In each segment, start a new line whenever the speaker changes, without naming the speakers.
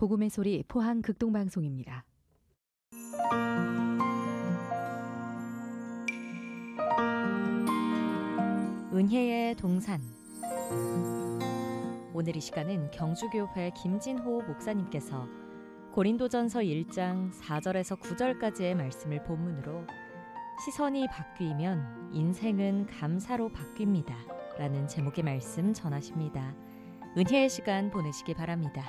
복음의 소리 포항 극동방송입니다. 은혜의 동산. 오늘 이 시간은 경주교회 김진호 목사님께서 고린도전서 1장 4절에서 9절까지의 말씀을 본문으로 시선이 바뀌면 인생은 감사로 바뀝니다 라는 제목의 말씀 전하십니다. 은혜의 시간 보내시기 바랍니다.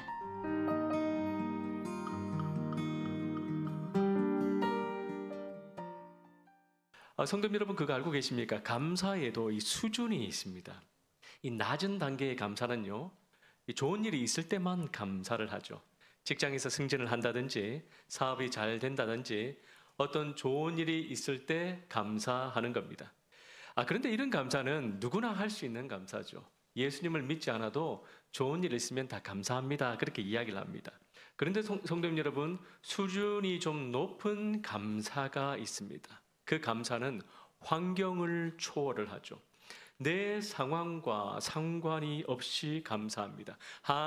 성도 여러분, 그거 알고 계십니까? 감사에도 이 수준이 있습니다. 이 낮은 단계의 감사는요, 좋은 일이 있을 때만 감사를 하죠. 직장에서 승진을 한다든지 사업이 잘 된다든지 어떤 좋은 일이 있을 때 감사하는 겁니다. 그런데 이런 감사는 누구나 할 수 있는 감사죠. 예수님을 믿지 않아도 좋은 일 있으면 다 감사합니다, 그렇게 이야기를 합니다. 그런데 성도 여러분, 수준이 좀 높은 감사가 있습니다. 그 감사는 환경을 초월을 하죠. 내 상황과 상관이 없이 감사합니다.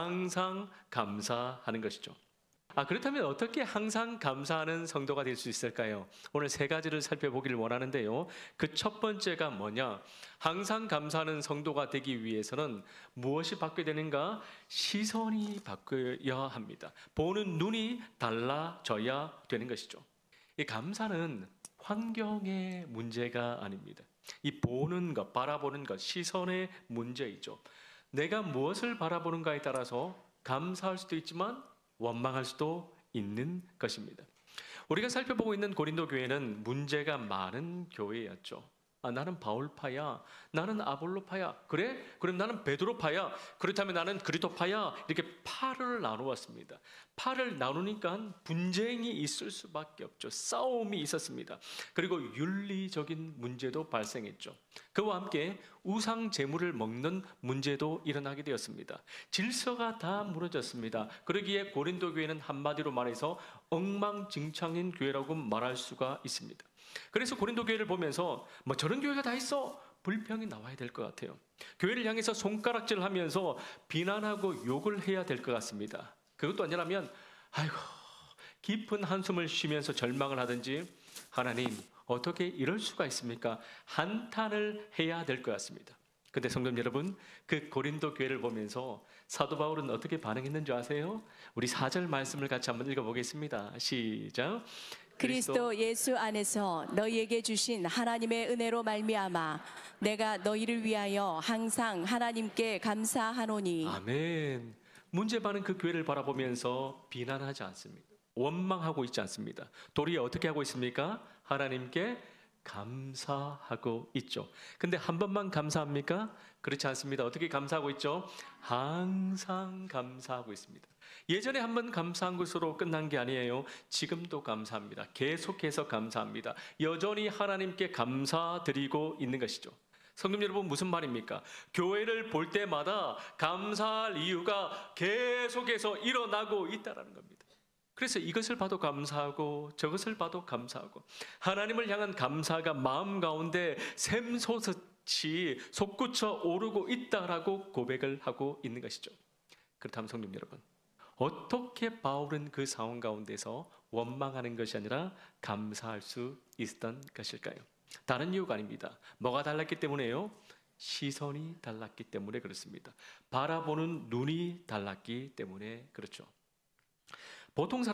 항상 감사하는 것이죠. 그렇다면 어떻게 항상 감사하는 성도가 될 수 있을까요? 오늘 세 가지를 살펴보기를 원하는데요. 그 첫 번째가 뭐냐? 항상 감사하는 성도가 되기 위해서는 무엇이 바뀌어야 되는가? 시선이 바뀌어야 합니다. 보는 눈이 달라져야 되는 것이죠. 이 감사는 환경의 문제가 아닙니다. 이 보는 것, 바라보는 것, 시선의 문제이죠. 내가 무엇을 바라보는가에 따라서 감사할 수도 있지만 원망할 수도 있는 것입니다. 우리가 살펴보고 있는 고린도 교회는 문제가 많은 교회였죠. 나는 바울파야, 나는 아볼로파야, 그래? 그럼 나는 베드로파야, 그렇다면 나는 그리토파야, 이렇게 파를 나누었습니다. 파를 나누니까 분쟁이 있을 수밖에 없죠. 싸움이 있었습니다. 그리고 윤리적인 문제도 발생했죠. 그와 함께 우상 제물을 먹는 문제도 일어나게 되었습니다. 질서가 다 무너졌습니다. 그러기에 고린도 교회는 한마디로 말해서 엉망진창인 교회라고 말할 수가 있습니다. 그래서 고린도 교회를 보면서 저런 교회가 다 있어, 불평이 나와야 될 것 같아요. 교회를 향해서 손가락질을 하면서 비난하고 욕을 해야 될 것 같습니다. 그것도 아니라면 아이고 깊은 한숨을 쉬면서 절망을 하든지, 하나님 어떻게 이럴 수가 있습니까? 한탄을 해야 될 것 같습니다. 근데 성도 여러분, 그 고린도 교회를 보면서 사도 바울은 어떻게 반응했는지 아세요? 우리 4절 말씀을 같이 한번 읽어보겠습니다. 시작.
그리스도 예수 안에서 너희에게 주신 하나님의 은혜로 말미암아 내가 너희를 위하여 항상 하나님께 감사하노니.
아멘. 문제 많은 그 교회를 바라보면서 비난하지 않습니다. 원망하고 있지 않습니다. 도리어 어떻게 하고 있습니까? 하나님께 감사하고 있죠. 근데 한 번만 감사합니까? 그렇지 않습니다. 어떻게 감사하고 있죠? 항상 감사하고 있습니다. 예전에 한 번 감사한 것으로 끝난 게 아니에요. 지금도 감사합니다. 계속해서 감사합니다. 여전히 하나님께 감사드리고 있는 것이죠. 성도 여러분, 무슨 말입니까? 교회를 볼 때마다 감사할 이유가 계속해서 일어나고 있다는 겁니다. 그래서 이것을 봐도 감사하고 저것을 봐도 감사하고 하나님을 향한 감사가 마음 가운데 샘솟이 솟구쳐 오르고 있다라고 고백을 하고 있는 것이죠. 그렇다면 성도 여러분, 어떻게 바울은 그 상황 가운데서 원망하는 것이 아니라 감사할 수 있었던 것일까요? 다른 이유가 아닙니다. 뭐가 달랐기 때문에요? 시선이 달랐기 때문에 그렇습니다. 바라보는 눈이 달랐기 때문에 그렇죠. 보통 사람